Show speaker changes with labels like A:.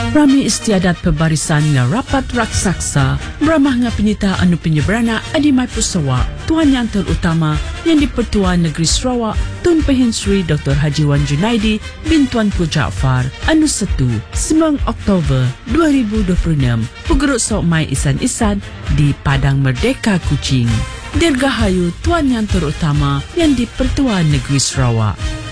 A: Rami istiadat pebarisan nga rapat raksasa beramah nga penyita anu penyebrana adi may pusawa Tuan Yang terutama yang di-Pertuan Negeri Sarawak Tun Pehin Sri Dr. Haji Wan Junaidi bin Tuanku Jaafar anu 1 9 Oktober 2026 pugeruk sok mai isan-isan di Padang Merdeka Kuching. Dirgahayu Tuan Yang terutama yang di-Pertuan Negeri Sarawak.